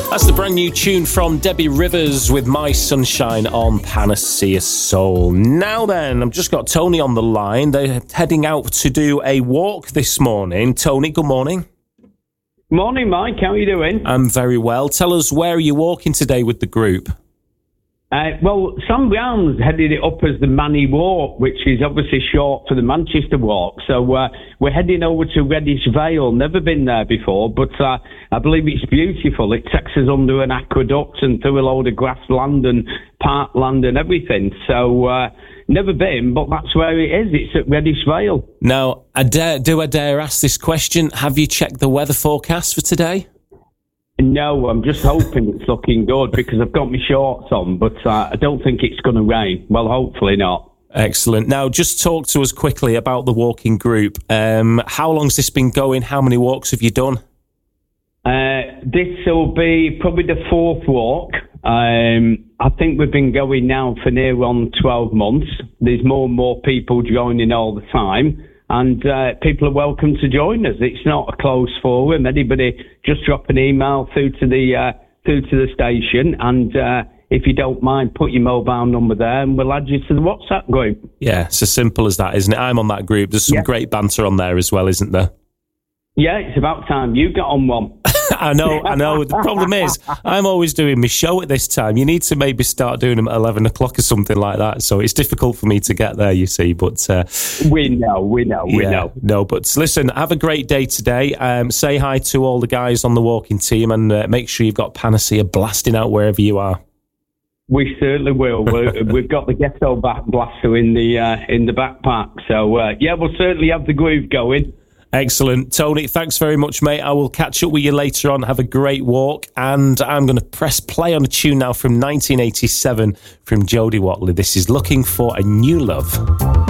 That's the brand new tune from Debbie Rivers with My Sunshine on Panacea Soul. Now then, I've just got Tony on the line. They're heading out to do a walk this morning. Tony, good morning. Morning, Mike. How are you doing? I'm very well. Tell us, where are you walking today with the group? Well, Sam Brown's headed it up as the Manny Walk, which is obviously short for the Manchester Walk. So we're heading over to Reddish Vale. Never been there before, but I believe it's beautiful. It takes us under an aqueduct and through a load of grassland and parkland and everything. So never been, but that's where it is. It's at Reddish Vale. Now, I dare ask this question? Have you checked the weather forecast for today? No, I'm just hoping it's looking good because I've got my shorts on, but I don't think it's going to rain. Well, hopefully not. Excellent. Now, just talk to us quickly about the walking group. How long's this been going? How many walks have you done? This will be probably the fourth walk. I think we've been going now for near on 12 months. There's more and more people joining all the time. And people are welcome to join us. It's not a closed forum. Anybody just drop an email through to the station, and if you don't mind, put your mobile number there, and we'll add you to the WhatsApp group. Yeah, it's as simple as that, isn't it? I'm on that group. There's some great banter on there as well, isn't there? Yeah, it's about time you got on one. I know. The problem is, I'm always doing my show at this time. You need to maybe start doing them at 11 o'clock or something like that. So it's difficult for me to get there, you see. But we know. No, but listen, have a great day today. Say hi to all the guys on the walking team, and make sure you've got Panacea blasting out wherever you are. We certainly will. We've got the ghetto back blaster in the backpack. So we'll certainly have the groove going. Excellent. Tony, thanks very much, mate. I will catch up with you later on. Have a great walk. And I'm going to press play on a tune now from 1987 from Jody Watley. This is Looking for a New Love.